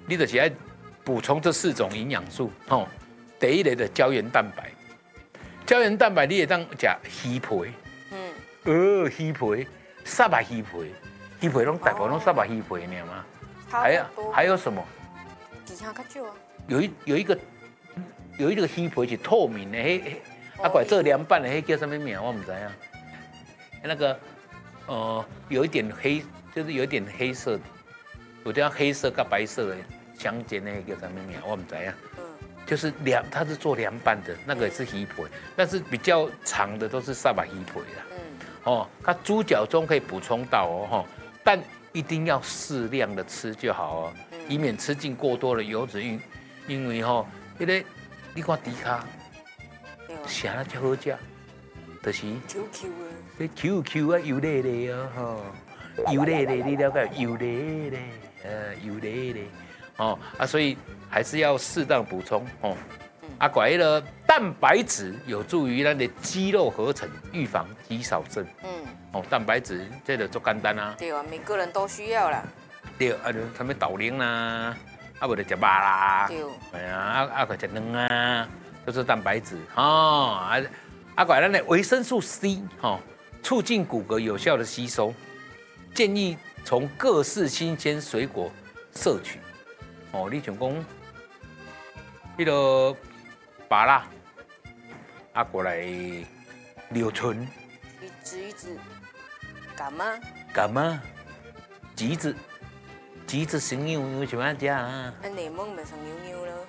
你就是要补充这4种营养素哦。第一类的胶原蛋白，胶原蛋白你也当吃鱼皮，鱼皮，沙白鱼皮，鱼皮拢大部分拢沙白鱼皮，你知道吗？还有什么？ 其他较少啊。 有一个鱼皮是透明的，过来做凉拌的，叫什么名我唔知啊。那个有一点黑，就是有一点黑色的，有点黑色跟白色的相间那个叫什么名我唔知啊。就是它是做凉拌的，那个也是鱼皮，但是比较长的都是沙白鱼皮啦。它猪脚中可以补充到哦，但一定要适量的吃就好哦，以免吃进过多的油脂，因为因为你看猪脚，写得真好吃，就是 QQ 啊， 这 QQ 啊，油腻腻哦，油腻腻，你了解？油腻腻，油腻腻。所以还是要适当补充哦。拐了蛋白质有助于咱的肌肉合成，预防肌少症。蛋白质这个足简单啊。 对啊，每个人都需要啦。 对，什么豆奶啦，不就吃肉啦。 对。 哎呀，还吃蛋啊，都是蛋白质拐咱的维生素 C 促进骨骼有效的吸收，建议从各式新鲜水果摄取。你像讲，迄个芭乐，过来柳醇， 橘子，柑啊，橘子生牛牛怎么吃啊？ 柠檬咪生牛牛咯。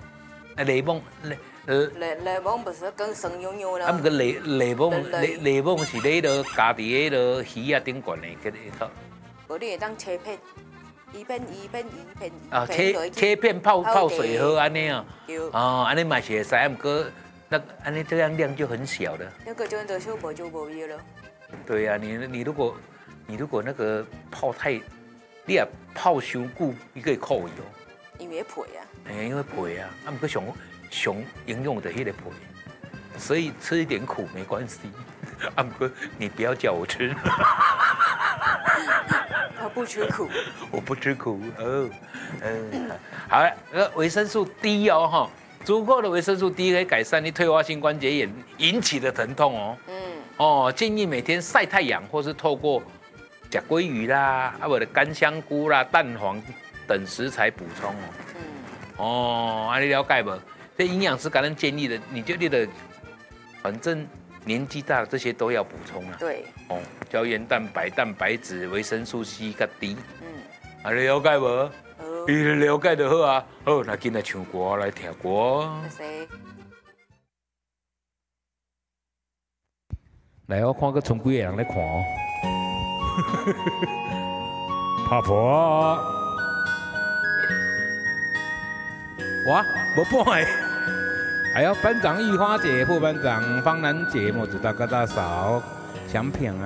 柠檬不是跟生牛牛咯？ 不过柠檬是咧个加伫迄个鱼啊顶管的个套。 无你会当切片。一片切片泡水喝安尼啊，安尼嘛是会使，不过那安尼这样量就很小了。 那个就得小薄就无味了。 对呀，你如果那个泡太，你也泡伤久，你可以扣油。 因为皮啊。 因为皮啊，不过上营养的迄个皮，所以吃一点苦没关系。不过你不要叫我吃。 他不吃苦， 我不吃苦好，维生素 D 足够的维生素 D 可以改善你退化性关节炎引起的疼痛建议每天晒太阳，或是透过吃鲑鱼啦，或者干香菇啦、蛋黄等食材补充你了解不？这营养师给人建议的，你的，反正年纪大这些都要补充啦。 对。 胶原蛋白、蛋白质、维生素 C 跟 D。你了解无？你了解就好啊。好，那今日唱歌来听歌。来，我看个从几个人来看哦。怕婆，哇，无半个。还有班长玉花姐、副班长方兰姐、莫子大哥大嫂、祥平啊。